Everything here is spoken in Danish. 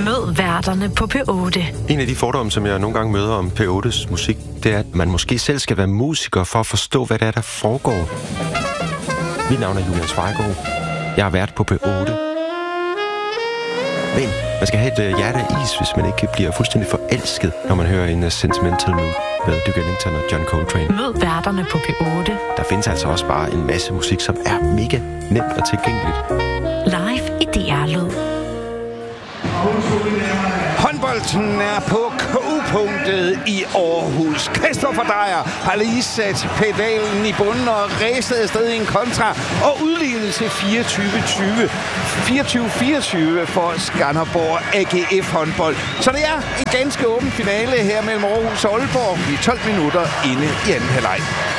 Mød værterne på P8. En af de fordomme, som jeg nogle gange møder om P8's musik, det er, at man måske selv skal være musiker for at forstå, hvad det er, der foregår. Mit navn er Julian Svejgaard. Jeg er vært på P8. Men man skal have et hjerte af is, hvis man ikke bliver fuldstændig forelsket, når man hører en Sentimental Mood med Duke Ellington og John Coltrane. Mød værterne på P8. Der findes altså også bare en masse musik, som er mega nemt og tilgængeligt. Live i DR-lyd. Håndbolden er på kogepunktet i Aarhus. Christoffer Dreyer har lige sat pedalen i bunden og ræset afsted i en kontra og udlignet til 24-24 for Skanderborg AGF håndbold. Så det er en ganske åben finale her mellem Aarhus og Aalborg. Vi er 12 minutter inde i anden halvleg.